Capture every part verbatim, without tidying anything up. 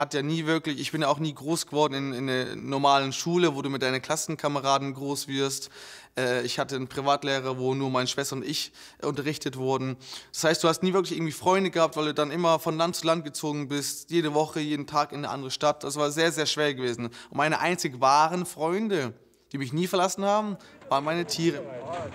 hat ja nie wirklich, ich bin ja auch nie groß geworden in, in einer normalen Schule, wo du mit deinen Klassenkameraden groß wirst. Äh, ich hatte einen Privatlehrer, wo nur meine Schwester und ich äh, unterrichtet wurden. Das heißt, du hast nie wirklich irgendwie Freunde gehabt, weil du dann immer von Land zu Land gezogen bist, jede Woche, jeden Tag in eine andere Stadt. Das war sehr, sehr schwer gewesen. Und meine einzig wahren Freunde, die mich nie verlassen haben, waren meine Tiere.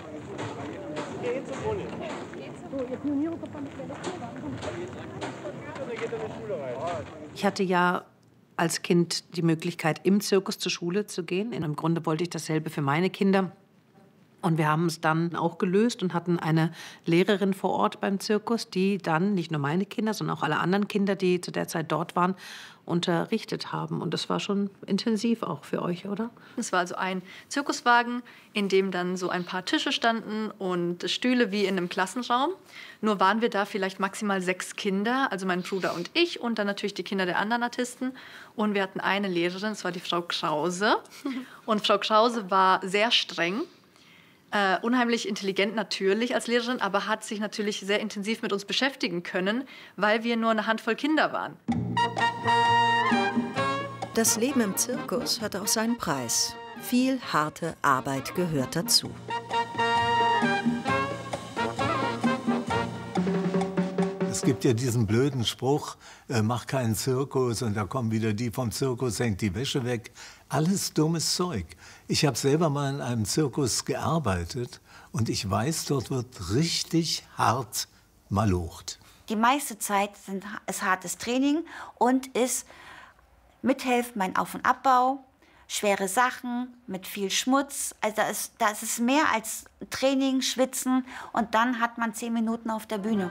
Ich hatte ja als Kind die Möglichkeit, im Zirkus zur Schule zu gehen. Im Grunde wollte ich dasselbe für meine Kinder. Und wir haben es dann auch gelöst und hatten eine Lehrerin vor Ort beim Zirkus, die dann nicht nur meine Kinder, sondern auch alle anderen Kinder, die zu der Zeit dort waren, unterrichtet haben. Und das war schon intensiv auch für euch, oder? Es war also ein Zirkuswagen, in dem dann so ein paar Tische standen und Stühle wie in einem Klassenraum. Nur waren wir da vielleicht maximal sechs Kinder, also mein Bruder und ich und dann natürlich die Kinder der anderen Artisten. Und wir hatten eine Lehrerin, das war die Frau Krause. Und Frau Krause war sehr streng. Äh, unheimlich intelligent natürlich als Lehrerin, aber hat sich natürlich sehr intensiv mit uns beschäftigen können, weil wir nur eine Handvoll Kinder waren. Das Leben im Zirkus hat auch seinen Preis. Viel harte Arbeit gehört dazu. Es gibt ja diesen blöden Spruch, äh, mach keinen Zirkus und da kommen wieder die vom Zirkus, hängt die Wäsche weg. Alles dummes Zeug. Ich habe selber mal in einem Zirkus gearbeitet und ich weiß, dort wird richtig hart malocht. Die meiste Zeit sind, ist hartes Training und ist mithelfen beim Auf- und Abbau, schwere Sachen mit viel Schmutz. Also da ist, da ist es mehr als Training, Schwitzen und dann hat man zehn Minuten auf der Bühne.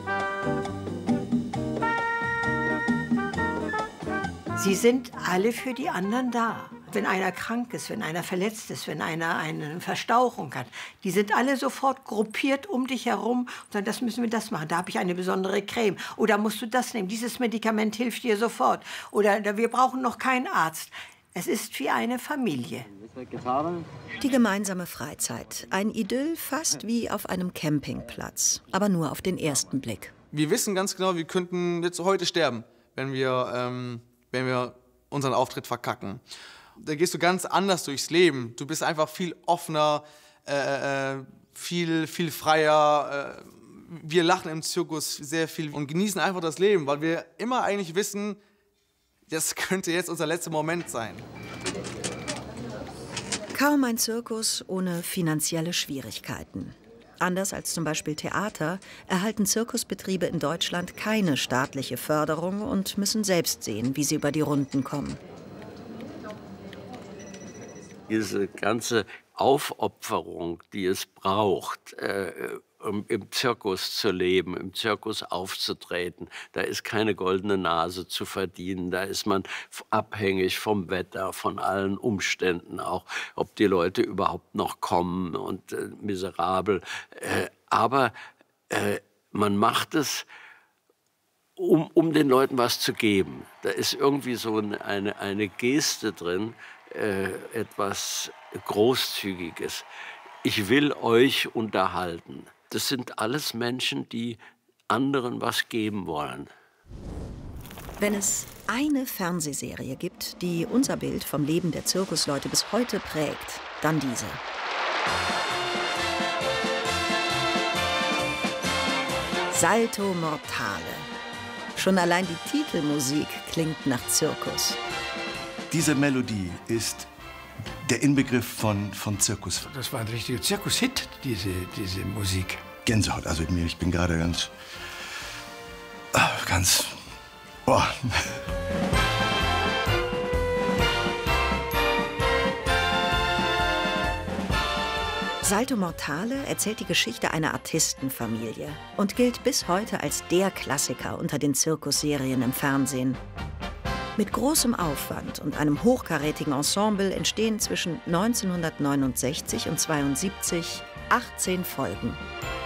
Sie sind alle für die anderen da. Wenn einer krank ist, wenn einer verletzt ist, wenn einer eine Verstauchung hat, die sind alle sofort gruppiert um dich herum und sagen, das müssen wir das machen, da habe ich eine besondere Creme. Oder musst du das nehmen, dieses Medikament hilft dir sofort. Oder wir brauchen noch keinen Arzt. Es ist wie eine Familie. Die gemeinsame Freizeit. Ein Idyll fast wie auf einem Campingplatz. Aber nur auf den ersten Blick. Wir wissen ganz genau, wir könnten jetzt heute sterben, wenn wir, ähm, wenn wir unseren Auftritt verkacken. Da gehst du ganz anders durchs Leben. Du bist einfach viel offener, äh, äh, viel, viel freier. Äh, wir lachen im Zirkus sehr viel und genießen einfach das Leben, weil wir immer eigentlich wissen, das könnte jetzt unser letzter Moment sein. Kaum ein Zirkus ohne finanzielle Schwierigkeiten. Anders als zum Beispiel Theater erhalten Zirkusbetriebe in Deutschland keine staatliche Förderung und müssen selbst sehen, wie sie über die Runden kommen. Diese ganze Aufopferung, die es braucht, äh, um im Zirkus zu leben, im Zirkus aufzutreten, da ist keine goldene Nase zu verdienen. Da ist man abhängig vom Wetter, von allen Umständen, auch ob die Leute überhaupt noch kommen und äh, miserabel. Äh, aber äh, man macht es, um, um den Leuten was zu geben. Da ist irgendwie so eine, eine Geste drin, äh, etwas Großzügiges. Ich will euch unterhalten. Das sind alles Menschen, die anderen was geben wollen. Wenn es eine Fernsehserie gibt, die unser Bild vom Leben der Zirkusleute bis heute prägt, dann diese. Salto Mortale. Schon allein die Titelmusik klingt nach Zirkus. Diese Melodie ist der Inbegriff von, von Zirkus. Das war ein richtiger Zirkus-Hit, diese, diese Musik. Gänsehaut, also ich bin gerade ganz, ganz, boah. Salto Mortale erzählt die Geschichte einer Artistenfamilie und gilt bis heute als der Klassiker unter den Zirkusserien im Fernsehen. Mit großem Aufwand und einem hochkarätigen Ensemble entstehen zwischen neunzehnhundertneunundsechzig und zweiundsiebzig achtzehn Folgen.